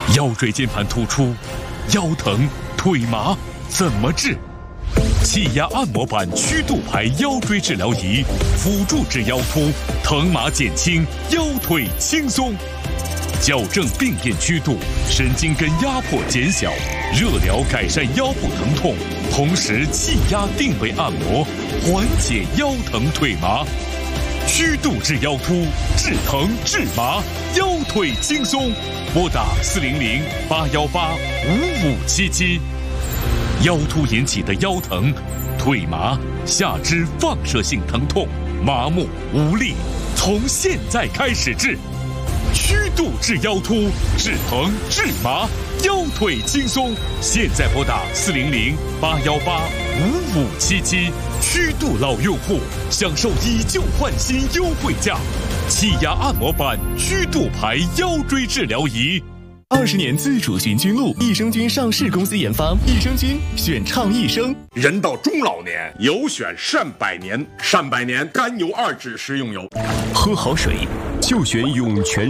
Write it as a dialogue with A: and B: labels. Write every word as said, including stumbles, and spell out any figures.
A: 腰椎间盘突出、腰疼、腿麻怎么治？气压按摩板曲度排腰椎治疗仪，辅助治腰突，疼麻减轻，腰腿轻松。矫正病变曲度，神经根压迫减小，热疗改善腰部疼痛，同时气压定位按摩，缓解腰疼腿麻。曲度治腰突，治疼治麻，腰腿轻松。拨打四零零八幺八五五七七。腰突引起的腰疼、腿麻、下肢放射性疼痛、麻木无力，从现在开始治。曲度治腰突，治疼治麻，腰腿轻松。现在拨打四零零八幺八五五七七。曲度老用户享受以旧换新优惠价，气压按摩板曲度排腰椎治疗仪。
B: 二十年自主寻菌露，益生菌上市公司研发，益生菌选畅益生。
C: 人到中老年，有选善百年，善百年甘油二酯食用油。
D: 喝好水就选涌泉